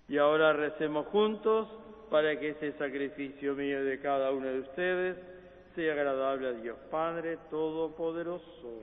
Y ahora recemos juntos para que ese sacrificio mío de cada uno de ustedes sea agradable a Dios Padre Todopoderoso.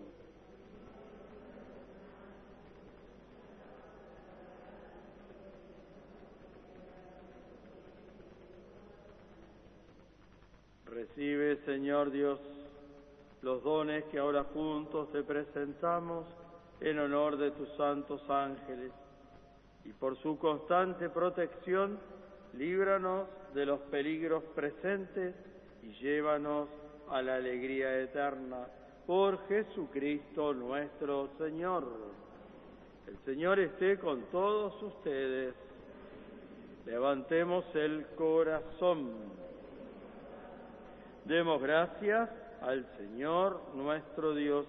Recibe, Señor Dios, los dones que ahora juntos te presentamos en honor de tus santos ángeles, y por su constante protección, líbranos de los peligros presentes y llévanos a la alegría eterna. Por Jesucristo nuestro Señor. El Señor esté con todos ustedes. Levantemos el corazón. Demos gracias al Señor nuestro Dios.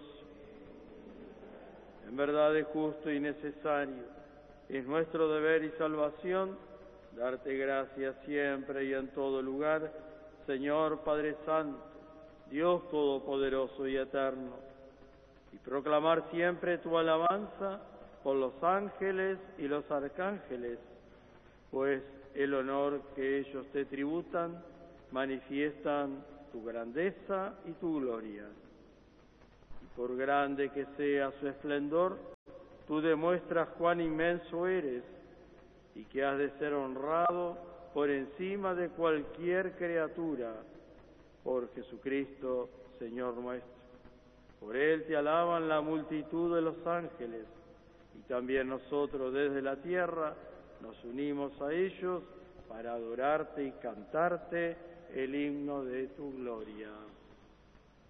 En verdad es justo y necesario, es nuestro deber y salvación, darte gracias siempre y en todo lugar, Señor Padre Santo, Dios Todopoderoso y Eterno, y proclamar siempre tu alabanza por los ángeles y los arcángeles, pues el honor que ellos te tributan manifiestan tu grandeza y tu gloria. Y por grande que sea su esplendor, tú demuestras cuán inmenso eres y que has de ser honrado por encima de cualquier criatura, por Jesucristo, Señor nuestro. Por Él te alaban la multitud de los ángeles, y también nosotros desde la tierra nos unimos a ellos para adorarte y cantarte el himno de tu gloria.